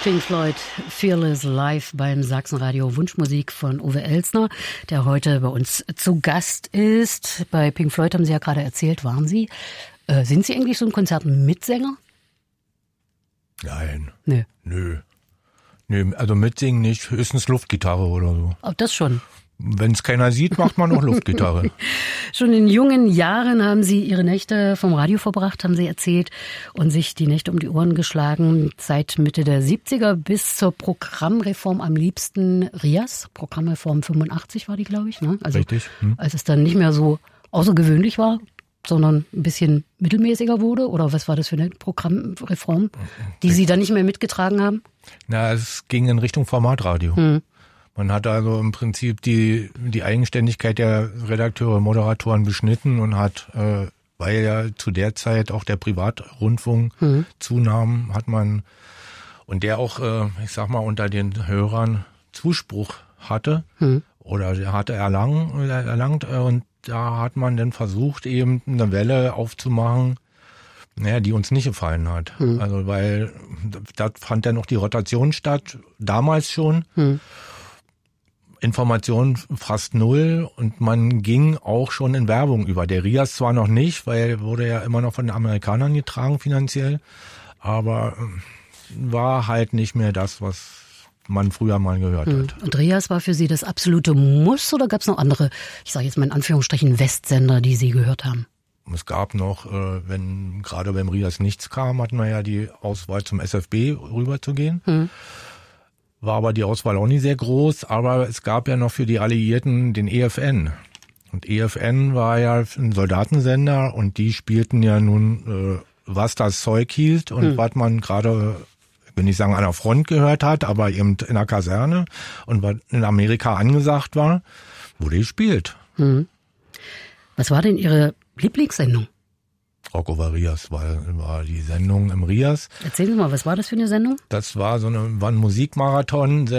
Pink Floyd, Fearless live beim Sachsenradio, Wunschmusik von Uwe Elsner, der heute bei uns zu Gast ist. Bei Pink Floyd haben Sie ja gerade erzählt, waren Sie. Sind Sie eigentlich so ein Konzertmitsänger? Nein. Nee. Nö, also mitsingen nicht, höchstens Luftgitarre oder so. Auch das schon. Wenn es keiner sieht, macht man noch Luftgitarre. Schon in jungen Jahren haben Sie Ihre Nächte vom Radio verbracht, haben Sie erzählt, und sich die Nächte um die Ohren geschlagen. Seit Mitte der 70er bis zur Programmreform am liebsten RIAS. Programmreform 85 war die, glaube ich. Ne? Also, richtig. Als es dann nicht mehr so außergewöhnlich war, sondern ein bisschen mittelmäßiger wurde? Oder was war das für eine Programmreform, die Sie dann nicht mehr mitgetragen haben? Na, es ging in Richtung Formatradio. Man hat also im Prinzip die Eigenständigkeit der Redakteure und Moderatoren beschnitten und hat, weil ja zu der Zeit auch der Privatrundfunk zunahm, hat man, und der auch, ich sag mal, unter den Hörern Zuspruch hatte oder der hatte erlangt, und da hat man dann versucht, eben eine Welle aufzumachen, die uns nicht gefallen hat. Also weil da fand dann auch die Rotation statt, damals schon. Information fast null, und man ging auch schon in Werbung über. Der RIAS zwar noch nicht, weil wurde ja immer noch von den Amerikanern getragen finanziell, aber war halt nicht mehr das, was man früher mal gehört hat. Und RIAS war für Sie das absolute Muss, oder gab es noch andere, ich sage jetzt mal in Anführungsstrichen, Westsender, die Sie gehört haben? Es gab noch, gerade beim RIAS nichts kam, hatten wir ja die Auswahl zum SFB rüberzugehen. War aber die Auswahl auch nicht sehr groß, aber es gab ja noch für die Alliierten den EFN. Und EFN war ja ein Soldatensender, und die spielten ja nun, was das Zeug hielt und was man gerade, ich will nicht sagen an der Front gehört hat, aber eben in der Kaserne und was in Amerika angesagt war, wurde gespielt. Was war denn Ihre Lieblingssendung? Rock over RIAS war die Sendung im RIAS. Erzählen Sie mal, was war das für eine Sendung? Das war war ein Musikmarathon.